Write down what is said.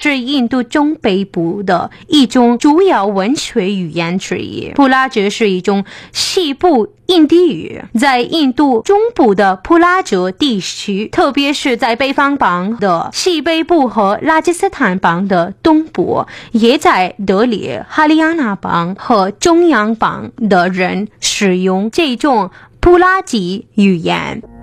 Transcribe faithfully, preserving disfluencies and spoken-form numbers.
是印度中北部的一种主要文学语言之一。普拉哲是一种西部印地语，在印度中部的普拉哲地区，特别是在北方邦的西北部和拉吉斯坦邦的东部，也在德里、哈里亚纳邦和中央邦的人使用这种普拉吉语言。